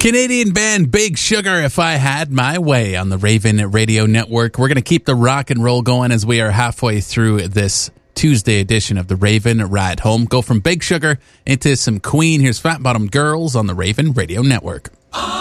Canadian band Big Sugar, If I Had My Way on the Raven Radio Network. We're going to keep the rock and roll going as we are halfway through this Tuesday edition of the Raven Ride Home. Go from Big Sugar into some Queen. Here's Fat Bottom Girls on the Raven Radio Network.